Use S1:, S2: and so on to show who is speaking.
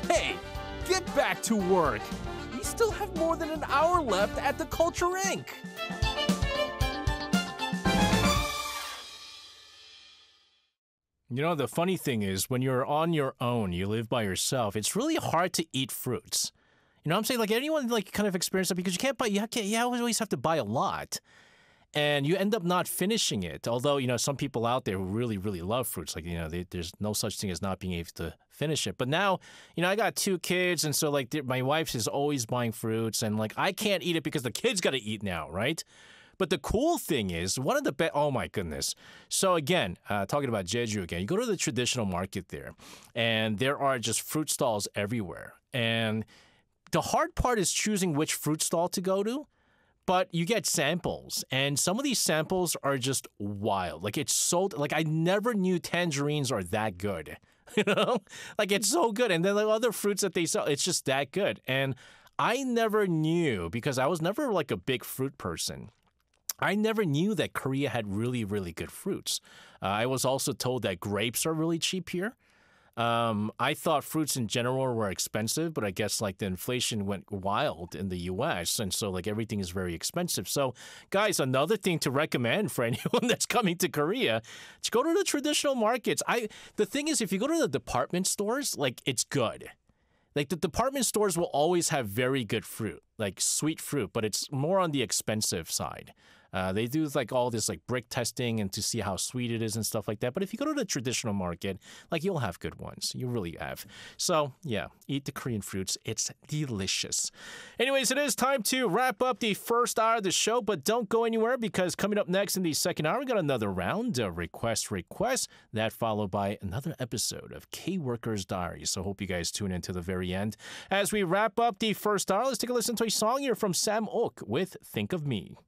S1: Hey, get back to work. We still have more than an hour left at the Culture Inc. You know, the funny thing is, when you're on your own, you live by yourself, it's really hard to eat fruits. You know what I'm saying? Like, anyone, like, kind of experienced that because you can't buy, you always have to buy a lot. And you end up not finishing it. Although, you know, some people out there who really, really love fruits, like, you know, there's no such thing as not being able to finish it. But now, you know, I got 2 kids, and so, like, my wife is always buying fruits, and, like, I can't eat it because the kids got to eat now, right? But the cool thing is, one of the best, oh my goodness. So again, talking about Jeju again, you go to the traditional market there, and there are just fruit stalls everywhere. And the hard part is choosing which fruit stall to go to. But you get samples, and some of these samples are just wild. Like, it's so, like, I never knew tangerines are that good. You know? Like, it's so good. And then, like, other fruits that they sell, it's just that good. And I never knew, because I was never, like, a big fruit person. I never knew that Korea had really, really good fruits. I was also told that grapes are really cheap here. I thought fruits in general were expensive, but I guess like the inflation went wild in the US, and so like everything is very expensive. So guys, another thing to recommend for anyone that's coming to Korea, to go to the traditional markets. The thing is, if you go to the department stores, like, it's good. Like, the department stores will always have very good fruit, like sweet fruit, but it's more on the expensive side. They do like all this like brick testing and to see how sweet it is and stuff like that. But if you go to the traditional market, like, you'll have good ones. You really have. So yeah, eat the Korean fruits. It's delicious. Anyways, it is time to wrap up the first hour of the show, but don't go anywhere, because coming up next in the second hour, we got another round of requests, that followed by another episode of K-Worker's Diary. So hope you guys tune in to the very end. As we wrap up the first hour, let's take a listen to a song here from Sam Ok with Think of Me.